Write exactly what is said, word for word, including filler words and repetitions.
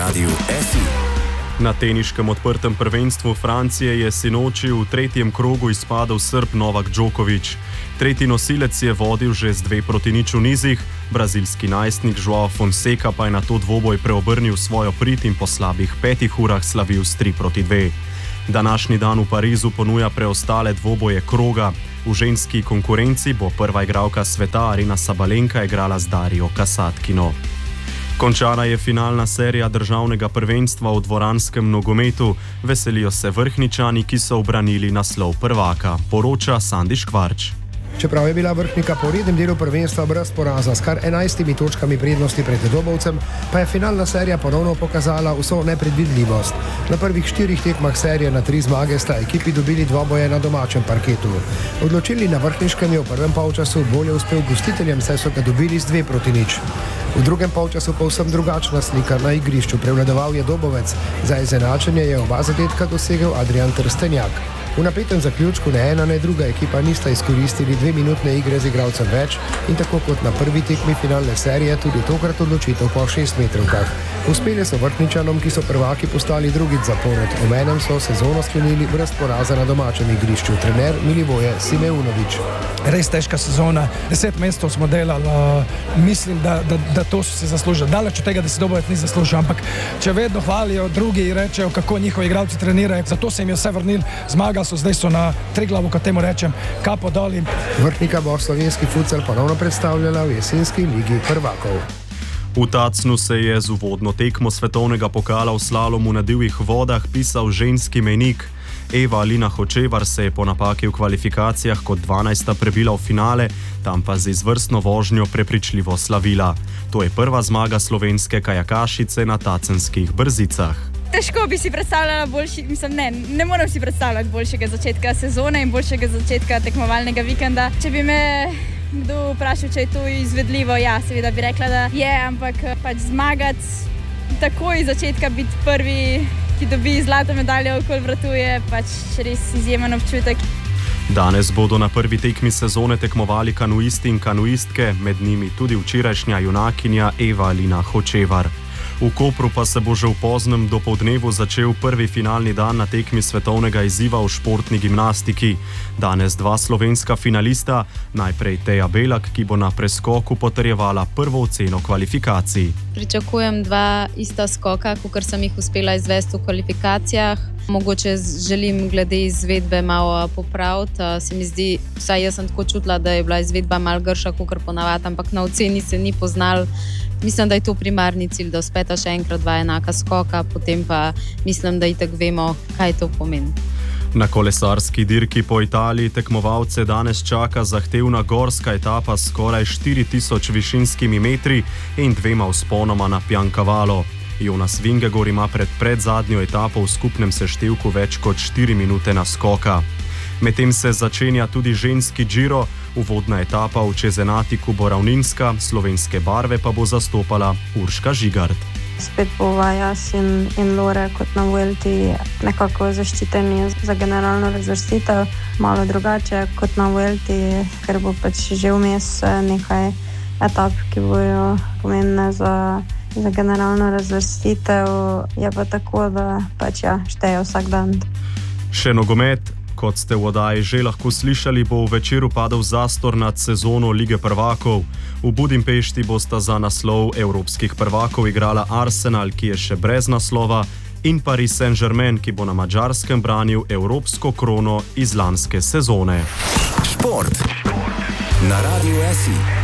Radiu F I. Na teniškem odprtem prvenstvu Francije je sinoči v tretjem krogu izpadel Srb Novak Djokovic. Tretji nosilec je vodil že z dve proti nič v nizih, brazilski najstnik Joao Fonseca pa je na to dvoboj preobrnil svojo prid in po slabih petih urah slavil s tri proti dve. Današnji dan v Parizu ponuja preostale dvoboje kroga. V ženski konkurenci bo prva igralka sveta Aryna Sabalenka igrala z Dario Kasatkino. Končana je finalna serija državnega prvenstva v dvoranskem nogometu. Veselijo se Vrhničani, ki so ubranili naslov prvaka, poroča Sandi Škvarč. Čeprav je bila Vrhnika po rednem delu prvenstva brez poraza s kar enajstimi točkami prednosti pred Dobovcem, pa je finalna serija ponovno pokazala vso nepredvidljivost. Na prvih štirih tekmah serije na tri zmage sta ekipi dobili dvoboje na domačem parketu. Odločilni na Vrhniškem je v prvem polčasu bolje uspel gostiteljem, saj so ga dobili z dve proti nič. V drugem polčasu povsem drugačna slika na igrišču. Prevladoval je Dobovec, za izenačenje je oba zadetka dosegel Adrian Trstenjak. V napetem zaključku ne ena, ne druga ekipa nista izkoristili dve minutne igre z igralcem več in tako kot na prvi tekmi finalne serije tudi tokrat odločitev po šest metrovkah. Uspeli so Vrhničanom, ki so prvaki postali drugič zapored. Obenem so sezono sklenili brez poraza na domačem igrišču. Trener Milivoje Simeunović. Res težka sezona, deset mestov smo delali, mislim, da, da, da to so si zaslužili. Daleč od tega, da si Dobovec ni zaslužil, ampak če vedno hvalijo drugi in rečejo, kako njihovi igralci trenirajo, zato se jim je vse vrnil, zmagali so, zdaj so na Triglavu, kot temu rečem, kapo dol. Vrhnika bo slovenski futsal ponovno predstavljala v jesenski ligi prvakov. V Tacnu se je z uvodno tekmo svetovnega pokala v slalomu na divjih vodah pisal ženski mejnik. Eva Alina Hočevar se je po napaki v kvalifikacijah kot dvanajsta prebila v finale, tam pa z izvrstno vožnjo prepričljivo slavila. To je prva zmaga slovenske kajakašice na tacenskih brzicah. Težko bi si predstavljala boljši, mislim, ne, ne morem si predstavljati boljšega začetka sezone in boljšega začetka tekmovalnega vikenda. Če bi me kdo vprašal, če je to izvedljivo, ja, seveda bi rekla, da je, ampak pač zmagati takoj iz začetka, biti prvi, ki dobi zlato medaljo okoli vratu, je pač res izjemen občutek. Danes bodo na prvi tekmi sezone tekmovali kanuisti in kanuistke, med njimi tudi včerajšnja junakinja Eva Alina Hočevar. V Kopru pa se bo že v poznem dopoldnevu začel prvi finalni dan na tekmi svetovnega izziva v športni gimnastiki. Danes dva slovenska finalista, najprej Teja Belak, ki bo na preskoku potrjevala prvo oceno kvalifikacij. Pričakujem dva ista skoka, kakor sem jih uspela izvesti v kvalifikacijah. Mogoče želim glede izvedbe malo popraviti. Se mi zdi, vsaj jaz sem tako čutila, da je bila izvedba malo grša, kakor ponavadi, ampak na oceni se ni poznal. Mislim, da je to primarni cilj, da uspeta še enkrat dva enaka skoka, potem pa mislim, da itak vemo, kaj to pomeni. Na kolesarski dirki po Italiji tekmovalce danes čaka zahtevna gorska etapa s skoraj štiri tisoč višinskimi metri in dvema vzponoma na Piancavalo. Jonas Vingegaard ima pred predzadnjo etapo v skupnem seštevku več kot štiri minute naskoka. Medtem se začenja tudi ženski Giro, uvodna etapa v Cesenatiku bo ravninska, slovenske barve pa bo zastopala Urška Žigart. Spet bova jaz in, in Lore kot na Vuelti nekako zaščiteni za generalno razvrstitev, malo drugače kot na Vuelti, ker bo pač že vmes nekaj etap, ki bojo pomembne za, za generalno razvrstitev. Je pa tako, da pač ja, šteje vsak dan. Še nogomet. Kot ste v oddaji že lahko slišali, bo v večeru padel zastor nad sezono Lige prvakov. V Budimpešti bosta za naslov evropskih prvakov igrala Arsenal, ki je še brez naslova, in Paris Saint-Germain, ki bo na Madžarskem branil evropsko krono iz lanske sezone. Šport na Radiu F I.